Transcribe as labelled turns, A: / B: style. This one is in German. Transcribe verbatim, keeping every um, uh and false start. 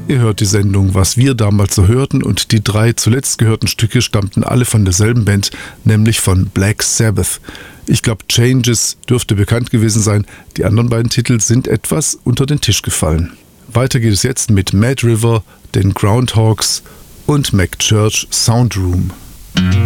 A: Ihr hört die Sendung Was wir damals so hörten und die drei zuletzt gehörten Stücke stammten alle von derselben Band, nämlich von Black Sabbath. Ich glaube, Changes dürfte bekannt gewesen sein. Die anderen beiden Titel sind etwas unter den Tisch gefallen. Weiter geht es jetzt mit Mad River, den Groundhogs und McChurch Sound Room.